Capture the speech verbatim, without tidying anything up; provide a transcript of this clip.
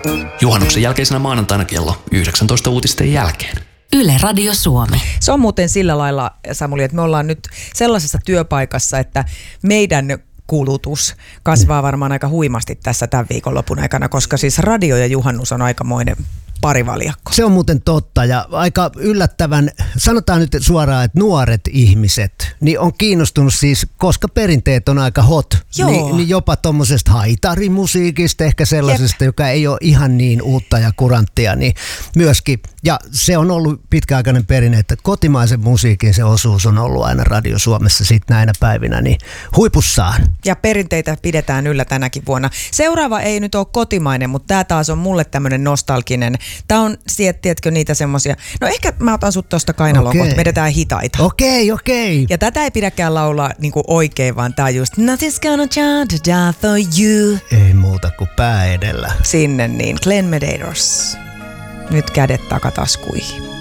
Juhannuksen jälkeisenä maanantaina kello yhdeksäntoista uutisten jälkeen. Yle Radio Suomi. Se on muuten sillä lailla, Samuli, että me ollaan nyt sellaisessa työpaikassa, että meidän kulutus kasvaa varmaan aika huimasti tässä tämän viikonlopun aikana, koska siis radio ja juhannus on aikamoinen parivaljakko. Se on muuten totta ja aika yllättävän, sanotaan nyt suoraan, että nuoret ihmiset niin on kiinnostunut siis, koska perinteet on aika hot, niin, niin jopa tuommoisesta haitarimusiikista, ehkä sellaisesta, Jep. joka ei ole ihan niin uutta ja kuranttia, niin myöskin. Ja se on ollut pitkäaikainen perinne, että kotimaisen musiikin se osuus on ollut aina Radio Suomessa sitten näinä päivinä, niin huipussaan. Ja perinteitä pidetään yllä tänäkin vuonna. Seuraava ei nyt ole kotimainen, mutta tämä taas on mulle tämmöinen nostalginen. Tämä on, tiedätkö niitä semmoisia, no ehkä mä otan sut tosta kainaloon, okay. Kun vedetään hitaita. Okei, okay, okei. Okay. Ja tätä ei pidäkään laulaa niinku oikein, vaan tää on just Nothing's gonna change die for you. Ei muuta kuin pää edellä. Sinne niin, Glenn Medeiros. Nyt kädet takataskuihin.